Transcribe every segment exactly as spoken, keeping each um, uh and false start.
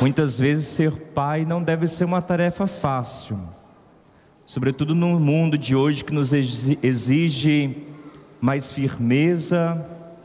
Muitas vezes ser pai não deve ser uma tarefa fácil, sobretudo no mundo de hoje que nos exige mais firmeza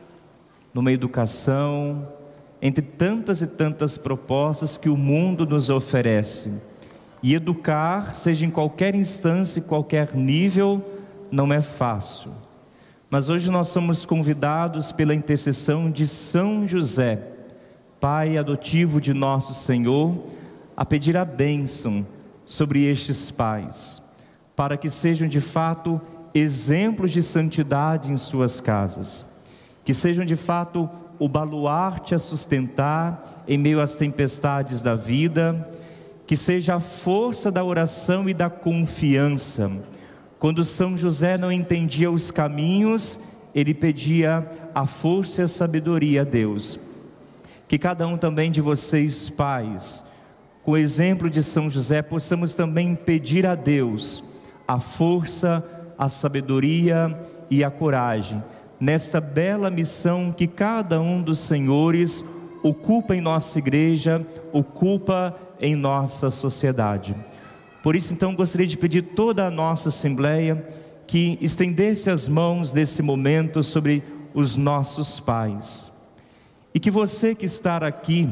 numa educação, entre tantas e tantas propostas que o mundo nos oferece. E educar, seja em qualquer instância, em qualquer nível, não é fácil. Mas hoje nós somos convidados pela intercessão de São José, Pai adotivo de nosso Senhor, a pedir a bênção sobre estes pais, para que sejam de fato exemplos de santidade em suas casas, que sejam de fato o baluarte a sustentar em meio às tempestades da vida, que seja a força da oração e da confiança. Quando São José não entendia os caminhos, ele pedia a força e a sabedoria a Deus. Que cada um também de vocês, pais, com o exemplo de São José, possamos também pedir a Deus a força, a sabedoria e a coragem, nesta bela missão que cada um dos senhores ocupa em nossa igreja, ocupa em nossa sociedade. Por isso, então, gostaria de pedir toda a nossa Assembleia que estendesse as mãos nesse momento sobre os nossos pais. E que você que está aqui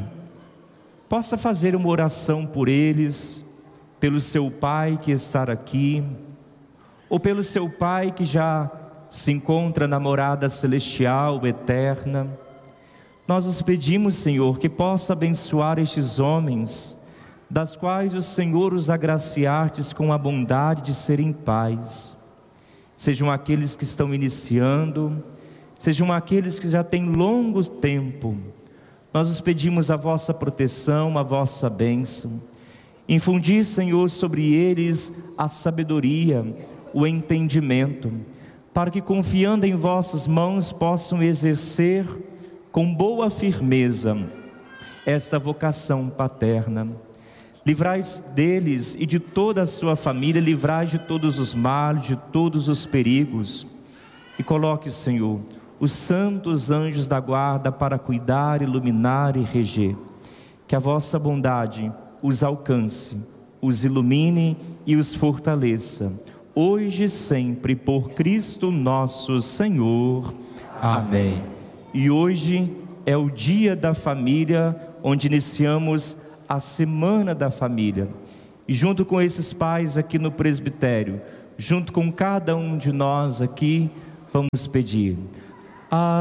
possa fazer uma oração por eles, pelo seu pai que está aqui, ou pelo seu pai que já se encontra na morada celestial, eterna. Nós os pedimos, Senhor, que possa abençoar estes homens, das quais o Senhor os agraciastes com a bondade de serem pais. Sejam aqueles que estão iniciando, sejam aqueles que já têm longo tempo. Nós os pedimos a vossa proteção, a vossa bênção. Infundi, Senhor, sobre eles a sabedoria, o entendimento, para que, confiando em vossas mãos, possam exercer com boa firmeza esta vocação paterna. Livrai deles e de toda a sua família, livrai de todos os males, de todos os perigos. E coloque, Senhor, os santos anjos da guarda para cuidar, iluminar e reger. Que a vossa bondade os alcance, os ilumine e os fortaleça, hoje e sempre, por Cristo nosso Senhor. Amém. E hoje é o dia da família, onde iniciamos a Semana da Família. E junto com esses pais aqui no presbitério, junto com cada um de nós aqui, vamos pedir: